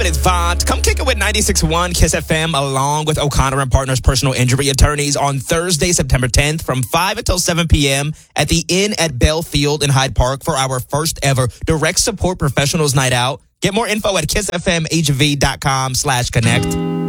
It's Vaught. Come kick it with 96.1 Kiss FM along with O'Connor and Partners personal injury attorneys on Thursday, September 10th from 5 until 7 p.m. at the Inn at Bell Field in Hyde Park for our first ever direct support professionals night out. Get more info at kissfmhv.com/connect.